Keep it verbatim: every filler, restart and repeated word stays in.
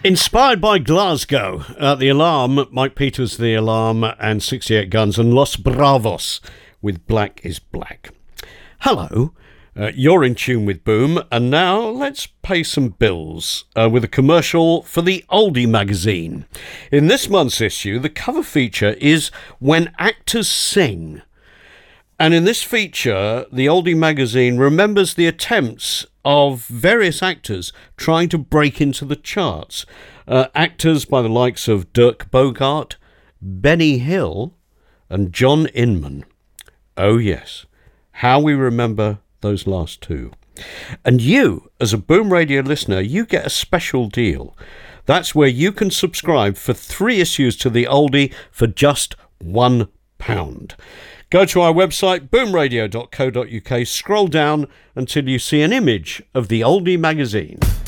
Inspired by Glasgow, uh, The Alarm, Mike Peters, The Alarm, and sixty-eight Guns, and Los Bravos with Black is Black. Hello, uh, you're in tune with Boom, and now let's pay some bills uh, with a commercial for the Oldie magazine. In this month's issue, the cover feature is When Actors Sing. And in this feature, the Oldie magazine remembers the attempts of various actors trying to break into the charts. Uh, actors by the likes of Dirk Bogarde, Benny Hill, and John Inman. Oh yes, how we remember those last two. And you, as a Boom Radio listener, you get a special deal. That's where you can subscribe for three issues to the Oldie for just one pound. Go to our website, boom radio dot co dot uk, scroll down until you see an image of the Oldie magazine.